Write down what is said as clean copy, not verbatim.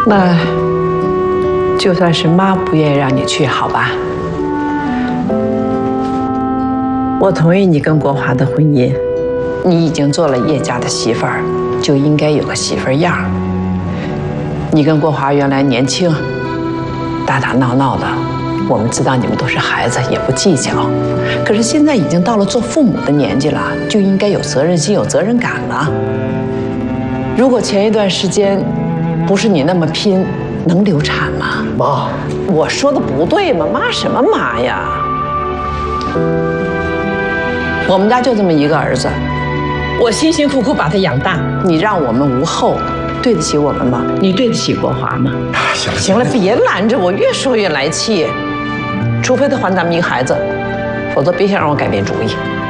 那就算是妈不愿意让你去，好吧？我同意你跟国华的婚姻，你已经做了叶家的媳妇儿，就应该有个媳妇儿样儿。你跟国华原来年轻，打打闹闹的，我们知道你们都是孩子，也不计较。可是现在已经到了做父母的年纪了，就应该有责任心、有责任感了。如果前一段时间不是你那么拼，能流产吗？ 妈， 我说的不对吗？妈什么妈呀？我们家就这么一个儿子，我辛辛苦苦把他养大，你让我们无后，对得起我们吗？你对得起国华吗？ 行了行了，别拦着我，越说越来气。除非他还咱们一个孩子，否则别想让我改变主意。